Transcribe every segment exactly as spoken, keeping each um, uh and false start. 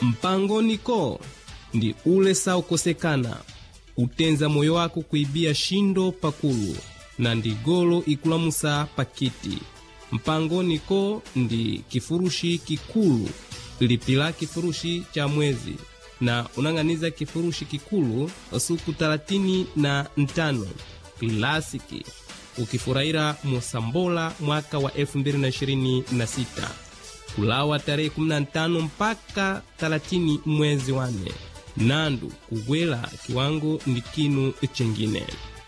Mpango niko ndi ule sa ukosekana, utenza moyo wako kuibia shindo pakulu, na ndi golo ikulamusa pakiti. Mpango niko ndi kifurushi kikulu, lipila kifurushi cha mwezi, na unanganiza kifurushi kikulu suku talatini na ntano kilasiki, ukifuraira Musambola mwaka wa elfu mbili na ishirini na sita. Kulawa tarehe kumi na tano mpaka thelathini mwezi wane. Nandu kugwela kiwango ndikinu chengine.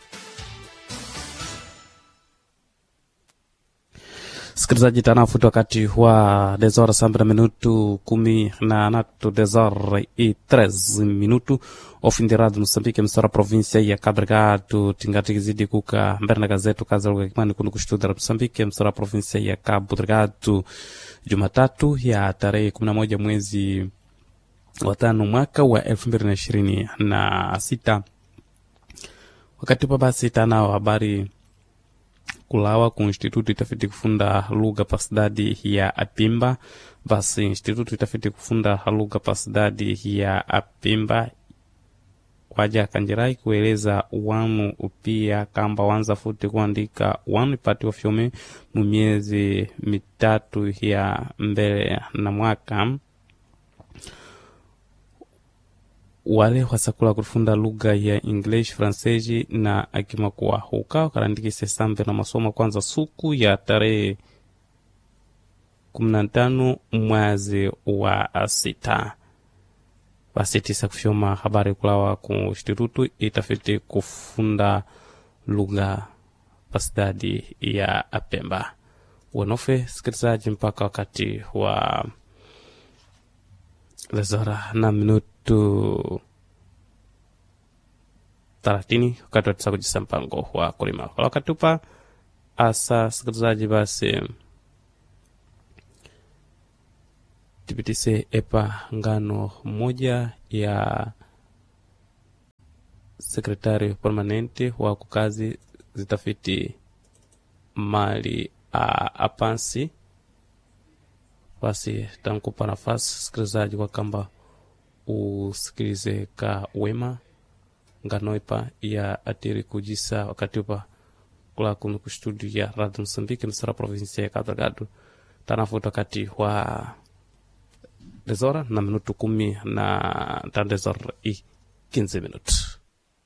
Sikilizaji, tanafuti wakati wa dezora sambira minutu kumi na natu dezora i treze minutu ofindirado Moçambique msora província ya Cabo Delgado tingatikizidi kuka mbere na gazetu kaza lugha kimani kunu kushtuda Moçambique msora província ya Cabo Delgado Jumatatu ya tarehe kumi na moja mwezi wa tano mwaka wa elfu mbili na ishirini na sita. Wakati pa basi tanao habari kulawa ku instituto itafiti kufunda lugha pa cidade ya Apimba. Basi instituto itafiti kufunda lugha pa cidade ya Apimba waja kanjirai kueleza wanu pia kamba wanza futi kuandika wanu ipati wa fyome mu miezi mitatu ya mbele na mwaka. Wale wasakula kufunda lugha ya English, Fransezi na akima kuwa huka karandikise sambe na masoma kwanza suku ya tarehe kumi na tano mwezi wa sita. Basi tisa kufyoma habari kulawa ku institutu itafiti kufunda lugha pasidadi ya Apemba. Wanofe sikilizaji mpaka wakati wa lezora na minutu thelathini wakati wa tisa kujisa mpango wa kulima. Kwa wakati upa asa sikilizaji basi tibitise epa ngano moja ya sekretari permanente wa kukazi zitafiti mali a apansi. Basi tankupa nafasi sikilizaji kwa kamba usikilize ka wema ngano epa ya atiri kujisa wakati upa kula kunu kustudio ya Radio Moçambique msara provinsia ya Cabo Delgado tanafuta wakati wa dezora na minutu kumi na tandezora i quinze minutos.